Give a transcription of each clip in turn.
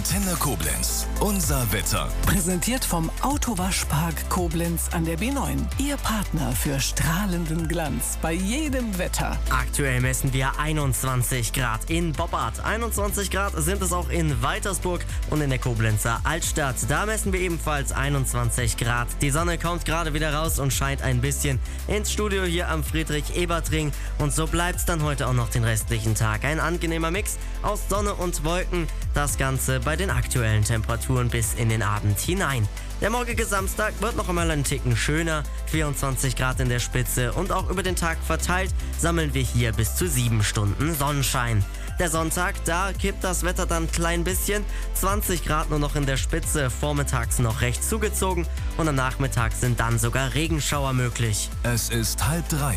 Antenne Koblenz. Unser Wetter. Präsentiert vom Autowaschpark Koblenz an der B9. Ihr Partner für strahlenden Glanz bei jedem Wetter. Aktuell messen wir 21 Grad in Boppard. 21 Grad sind es auch in Waltersburg und in der Koblenzer Altstadt. Da messen wir ebenfalls 21 Grad. Die Sonne kommt gerade wieder raus und scheint ein bisschen ins Studio hier am Friedrich-Ebert-Ring. Und so bleibt es dann heute auch noch den restlichen Tag. Ein angenehmer Mix aus Sonne und Wolken. Das Ganze bei den aktuellen Temperaturen bis in den Abend hinein. Der morgige Samstag wird noch einmal einen Ticken schöner. 24 Grad in der Spitze und auch über den Tag verteilt sammeln wir hier bis zu 7 Stunden Sonnenschein. Der Sonntag, da kippt das Wetter dann ein klein bisschen. 20 Grad nur noch in der Spitze, vormittags noch recht zugezogen und am Nachmittag sind dann sogar Regenschauer möglich. Es ist 2:30.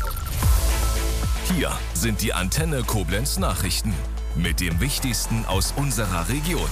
Hier sind die Antenne Koblenz Nachrichten mit dem Wichtigsten aus unserer Region.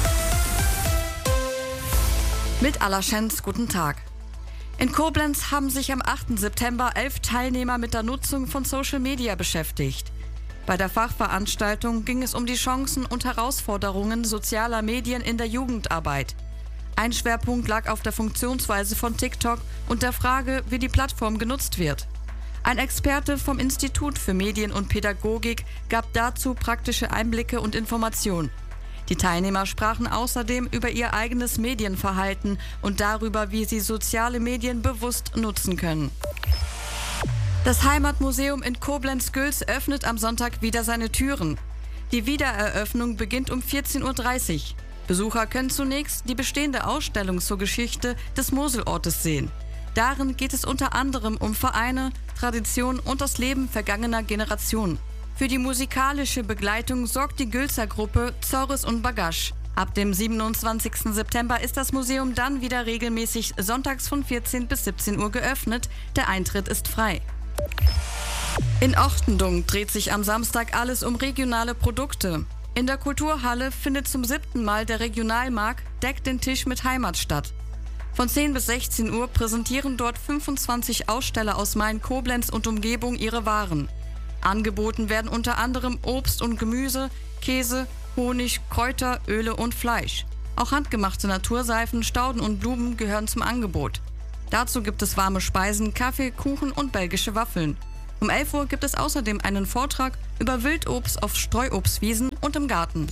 Mit Alaschenz, guten Tag. In Koblenz haben sich am 8. September 11 Teilnehmer mit der Nutzung von Social Media beschäftigt. Bei der Fachveranstaltung ging es um die Chancen und Herausforderungen sozialer Medien in der Jugendarbeit. Ein Schwerpunkt lag auf der Funktionsweise von TikTok und der Frage, wie die Plattform genutzt wird. Ein Experte vom Institut für Medien und Pädagogik gab dazu praktische Einblicke und Informationen. Die Teilnehmer sprachen außerdem über ihr eigenes Medienverhalten und darüber, wie sie soziale Medien bewusst nutzen können. Das Heimatmuseum in Koblenz-Gülz öffnet am Sonntag wieder seine Türen. Die Wiedereröffnung beginnt um 14:30 Uhr. Besucher können zunächst die bestehende Ausstellung zur Geschichte des Moselortes sehen. Darin geht es unter anderem um Vereine, Tradition und das Leben vergangener Generationen. Für die musikalische Begleitung sorgt die Gülzer Gruppe Zorris und Bagasch. Ab dem 27. September ist das Museum dann wieder regelmäßig sonntags von 14 bis 17 Uhr geöffnet. Der Eintritt ist frei. In Ochtendung dreht sich am Samstag alles um regionale Produkte. In der Kulturhalle findet zum 7. Mal der Regionalmarkt Deck den Tisch mit Heimat statt. Von 10 bis 16 Uhr präsentieren dort 25 Aussteller aus Main-Koblenz und Umgebung ihre Waren. Angeboten werden unter anderem Obst und Gemüse, Käse, Honig, Kräuter, Öle und Fleisch. Auch handgemachte Naturseifen, Stauden und Blumen gehören zum Angebot. Dazu gibt es warme Speisen, Kaffee, Kuchen und belgische Waffeln. Um 11 Uhr gibt es außerdem einen Vortrag über Wildobst auf Streuobstwiesen und im Garten.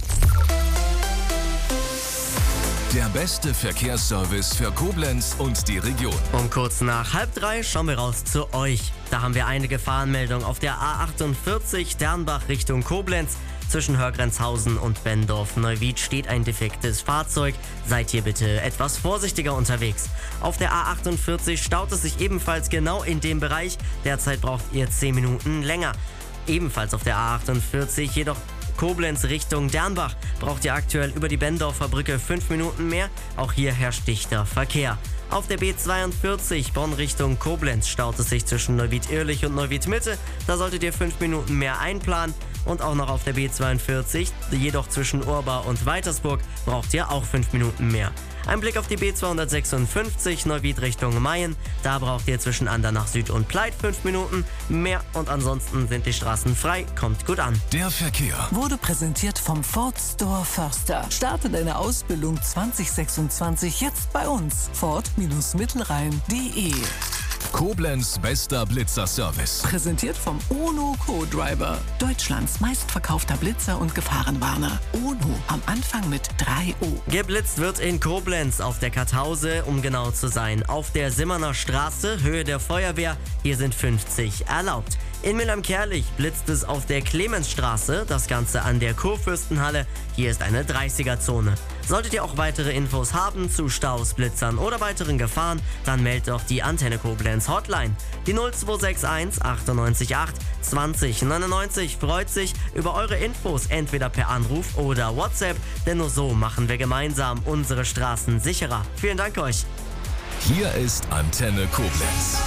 Der beste Verkehrsservice für Koblenz und die Region. Um kurz nach 2:30 schauen wir raus zu euch. Da haben wir eine Gefahrenmeldung auf der A48 Dernbach Richtung Koblenz. Zwischen Hörgrenzhausen und Bendorf-Neuwied steht ein defektes Fahrzeug. Seid hier bitte etwas vorsichtiger unterwegs. Auf der A48 staut es sich ebenfalls genau in dem Bereich. Derzeit braucht ihr 10 Minuten länger. Ebenfalls auf der A48, jedoch Koblenz Richtung Dernbach, braucht ihr aktuell über die Bendorfer Brücke 5 Minuten mehr. Auch hier herrscht dichter Verkehr. Auf der B42 Bonn Richtung Koblenz staut es sich zwischen Neuwied-Irlich und Neuwied-Mitte. Da solltet ihr 5 Minuten mehr einplanen. Und auch noch auf der B42, jedoch zwischen Urba und Waltersburg, braucht ihr auch 5 Minuten mehr. Ein Blick auf die B256 Neuwied Richtung Mayen. Da braucht ihr zwischen Andernach Süd und Pleit 5 Minuten mehr. Und ansonsten sind die Straßen frei. Kommt gut an. Der Verkehr Wurde präsentiert vom Ford Store Förster. Starte deine Ausbildung 2026 jetzt bei uns. Ford-Mittelrhein.de. Koblenz bester Blitzer-Service. Präsentiert vom Ono Co-Driver. Deutschlands meistverkaufter Blitzer und Gefahrenwarner. Ono am Anfang mit 3O. Geblitzt wird in Koblenz auf der Karthause, um genau zu sein. Auf der Simmerner Straße, Höhe der Feuerwehr, hier sind 50 erlaubt. In Mülheim-Kärlich blitzt es auf der Clemensstraße, das Ganze an der Kurfürstenhalle. Hier ist eine 30er-Zone. Solltet ihr auch weitere Infos haben zu Staus, Blitzern oder weiteren Gefahren, dann meldet doch die Antenne Koblenz Hotline. Die 0261 98 8 20 99 freut sich über eure Infos entweder per Anruf oder WhatsApp, denn nur so machen wir gemeinsam unsere Straßen sicherer. Vielen Dank euch. Hier ist Antenne Koblenz.